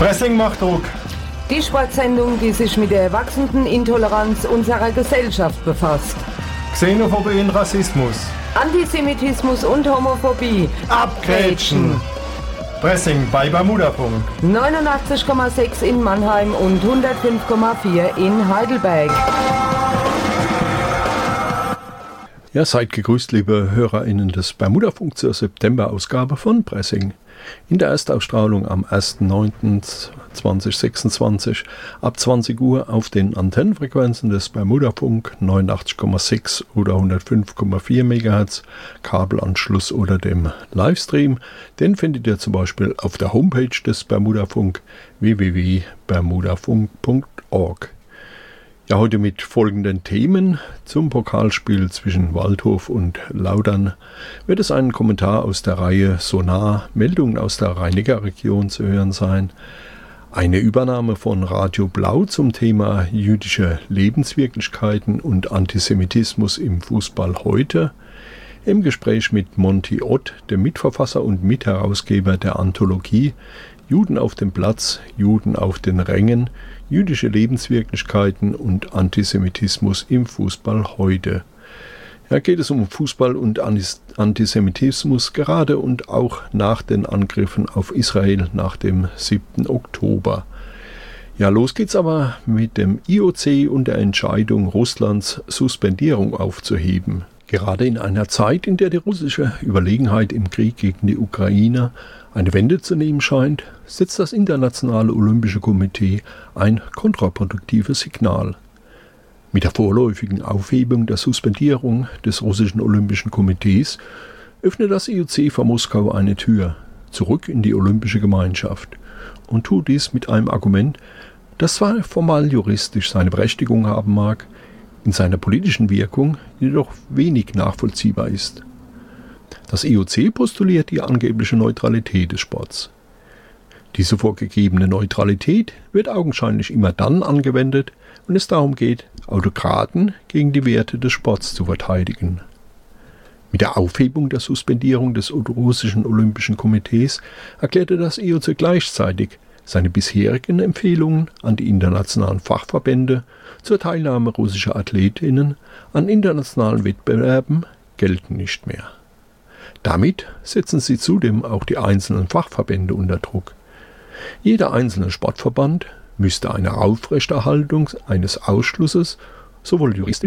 Pressing macht Druck. Die Sportsendung, die sich mit der wachsenden Intoleranz unserer Gesellschaft befasst. Xenophobie und Rassismus. Antisemitismus und Homophobie. Abgrätschen. Pressing bei Bermudafunk. 89,6 in Mannheim und 105,4 in Heidelberg. Ja, seid gegrüßt, liebe HörerInnen des Bermudafunk zur September-Ausgabe von Pressing. In der Erstausstrahlung am 1.9.2026 ab 20 Uhr auf den Antennenfrequenzen des Bermudafunk 89,6 oder 105,4 MHz, Kabelanschluss oder dem Livestream. Den findet ihr zum Beispiel auf der Homepage des Bermudafunk www.bermudafunk.org. Ja, heute mit folgenden Themen. Zum Pokalspiel zwischen Waldhof und Laudern wird es einen Kommentar aus der Reihe Sonar, Meldungen aus der Rhein-Neckar-Region zu hören sein. Eine Übernahme von Radio Blau zum Thema jüdische Lebenswirklichkeiten und Antisemitismus im Fußball heute. Im Gespräch mit Monty Ott, dem Mitverfasser und Mitherausgeber der Anthologie Juden auf dem Platz, Juden auf den Rängen, jüdische Lebenswirklichkeiten und Antisemitismus im Fußball heute. Ja, geht es um Fußball und Antisemitismus gerade und auch nach den Angriffen auf Israel nach dem 7. Oktober. Ja, los geht's aber mit dem IOC und der Entscheidung, Russlands Suspendierung aufzuheben. Gerade in einer Zeit, in der die russische Überlegenheit im Krieg gegen die Ukraine eine Wende zu nehmen scheint, setzt das Internationale Olympische Komitee ein kontraproduktives Signal. Mit der vorläufigen Aufhebung der Suspendierung des russischen Olympischen Komitees öffnet das IOC vor Moskau eine Tür zurück in die olympische Gemeinschaft und tut dies mit einem Argument, das zwar formal juristisch seine Berechtigung haben mag, in seiner politischen Wirkung jedoch wenig nachvollziehbar ist. Das IOC postuliert die angebliche Neutralität des Sports. Diese vorgegebene Neutralität wird augenscheinlich immer dann angewendet, wenn es darum geht, Autokraten gegen die Werte des Sports zu verteidigen. Mit der Aufhebung der Suspendierung des russischen Olympischen Komitees erklärte das IOC gleichzeitig seine bisherigen Empfehlungen an die internationalen Fachverbände zur Teilnahme russischer Athletinnen an internationalen Wettbewerben gelten nicht mehr. Damit setzen sie zudem auch die einzelnen Fachverbände unter Druck. Jeder einzelne Sportverband müsste eine Aufrechterhaltung eines Ausschlusses sowohl juristisch